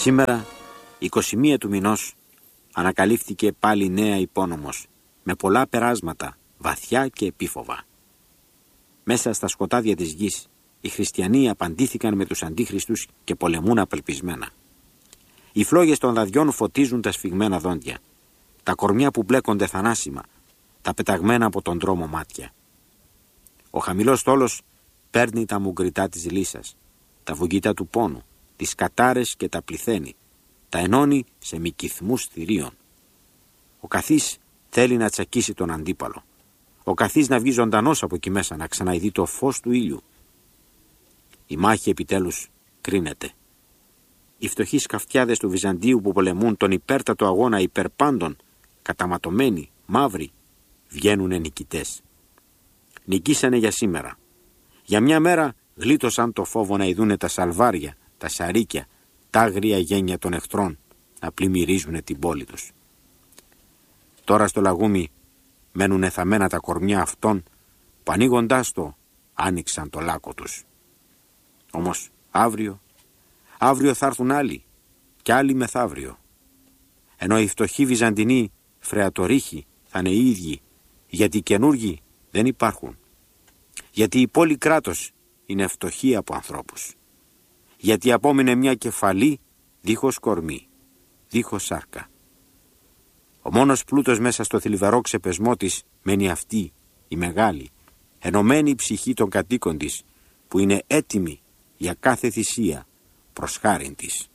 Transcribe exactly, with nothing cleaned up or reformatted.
Σήμερα, εικοστή πρώτη του μηνός, ανακαλύφθηκε πάλι νέα υπόνομος, με πολλά περάσματα, βαθιά και επίφοβα. Μέσα στα σκοτάδια της γης, οι χριστιανοί απαντήθηκαν με τους αντίχριστους και πολεμούν απελπισμένα. Οι φλόγες των λαδιών φωτίζουν τα σφιγμένα δόντια, τα κορμιά που μπλέκονται θανάσιμα, τα πεταγμένα από τον δρόμο μάτια. Ο χαμηλός στόλος παίρνει τα μουγκριτά της λύσας, τα βουγγίτα του πόνου, τις κατάρες και τα πληθαίνει, τα ενώνει σε μικυθμούς θηρίων. Ο καθής θέλει να τσακίσει τον αντίπαλο. Ο καθής να βγει ζωντανός από εκεί μέσα, να ξαναειδεί το φως του ήλιου. Η μάχη επιτέλους κρίνεται. Οι φτωχοί σκαφτιάδες του Βυζαντίου που πολεμούν τον υπέρτατο αγώνα υπερπάντων, καταματωμένοι, μαύροι, βγαίνουνε νικητές. Νικήσανε για σήμερα. Για μια μέρα γλίτωσαν το φόβο να ειδούνε τα σαλβάρια, τα σαρίκια, τα άγρια γένια των εχθρών να πλημμυρίζουνε την πόλη τους. Τώρα στο λαγούμι μένουν εθαμένα τα κορμιά αυτών που ανοίγοντάς το άνοιξαν το λάκκο τους. Όμως αύριο, αύριο θα έρθουν άλλοι κι άλλοι μεθαύριο. Ενώ οι φτωχοί Βυζαντινοί φρεατορίχοι θα είναι οι ίδιοι, γιατί οι καινούργοι δεν υπάρχουν. Γιατί η πόλη κράτος είναι φτωχή από ανθρώπους. Γιατί απόμεινε μια κεφαλή δίχως κορμί, δίχως σάρκα. Ο μόνος πλούτος μέσα στο θλιβερό ξεπεσμό της μένει αυτή, η μεγάλη, ενωμένη ψυχή των κατοίκων της, που είναι έτοιμη για κάθε θυσία προς χάριν της.